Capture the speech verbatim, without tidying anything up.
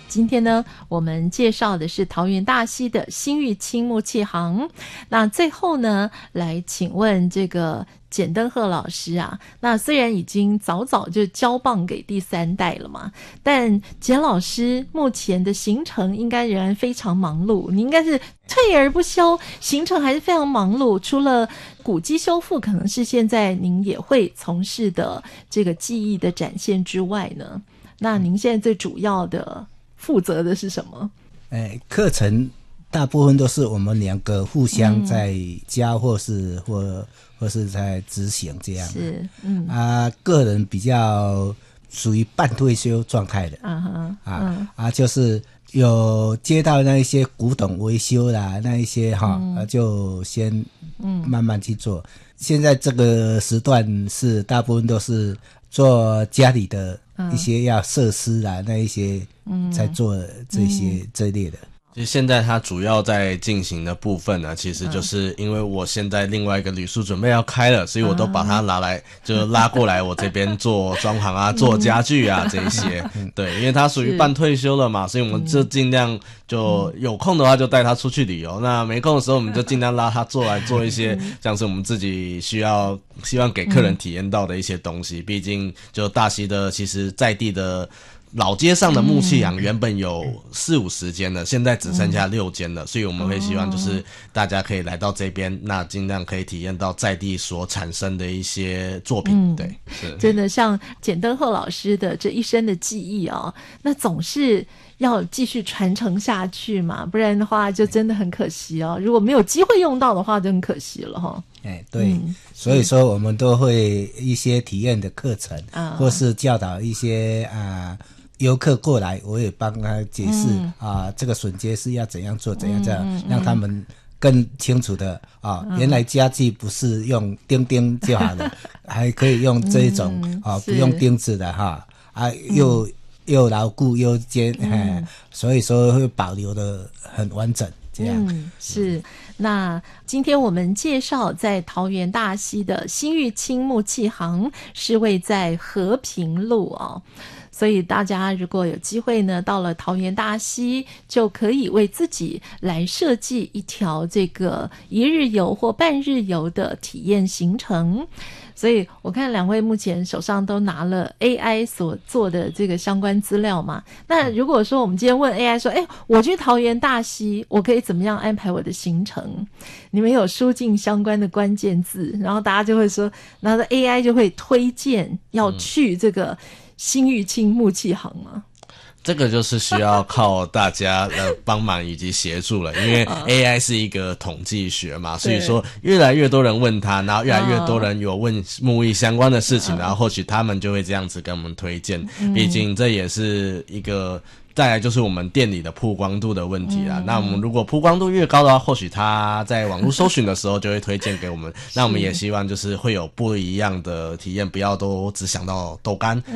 今天呢我们介绍的是桃园大溪的新玉清木器行。那最后呢来请问这个简登鹤老师啊，那虽然已经早早就交棒给第三代了嘛，但简老师目前的行程应该仍然非常忙碌，你应该是退而不休，行程还是非常忙碌。除了古迹修复可能是现在您也会从事的这个技艺的展现之外呢，那您现在最主要的负责的是什么？ 哎，课程大部分都是我们两个互相在教，或是、嗯、或或是在执行这样。 是，嗯啊，个人比较属于半退休状态的。 啊哈， 啊、 嗯、 啊，就是有接到那一些古董维修啦，那一些哈、嗯啊，就先慢慢去做。嗯、现在这个时段是大部分都是做家里的一些要设施啦，嗯、那一些在做这些、嗯、这一类的。 其实现在它主要在进行的部分呢，其实就是因为我现在另外一个旅宿准备要开了，所以我都把它拿来就拉过来我这边做装潢啊，做家具啊这一些。对，因为它属于半退休了嘛，所以我们就尽量就有空的话就带他出去旅游，那没空的时候我们就尽量拉他做来做一些像是我们自己需要希望给客人体验到的一些东西。毕竟就大溪的其实在地的老街上的木器行原本有四五十间了，现在只剩下六间了，所以我们会希望就是大家可以来到这边，那尽量可以体验到在地所产生的一些作品。嗯、对，是真的像简登鹤老师的这一生的技艺哦，那总是要继续传承下去嘛，不然的话就真的很可惜哦。如果没有机会用到的话，就很可惜了哈、哦。 哎，对、嗯，所以说我们都会一些体验的课程，嗯、或是教导一些啊。游客过来，我也帮他解释、嗯、啊，这个榫接是要怎样做，怎样这样、嗯嗯，让他们更清楚的啊、嗯，原来家具不是用钉钉就好了，还可以用这一种、嗯、啊，不用钉子的哈啊，又、嗯、又牢固又坚、嗯，所以说会保留的很完整。这样、 嗯、是。那今天我们介绍在桃园大溪的新玉清木器行，是位在和平路哦。所以大家如果有机会呢，到了桃园大溪，就可以为自己来设计一条这个一日游或半日游的体验行程。所以我看两位目前手上都拿了 A I 所做的这个相关资料嘛。那如果说我们今天问 A I 说，哎，我去桃园大溪，我可以怎么样安排我的行程？你们有输进相关的关键字，然后大家就会说，然后 A I 就会推荐要去这个新玉清木器行吗？ 这个就是需要靠大家的帮忙以及协助了，因为 A I 是一个统计学嘛，所以说越来越多人问他，然后越来越多人有问木艺相关的事情，然后或许他们就会这样子跟我们推荐。毕竟这也是一个，再来就是我们店里的曝光度的问题啦。那我们如果曝光度越高的话，或许他在网络搜寻的时候就会推荐给我们。那我们也希望就是会有不一样的体验，不要都只想到豆干。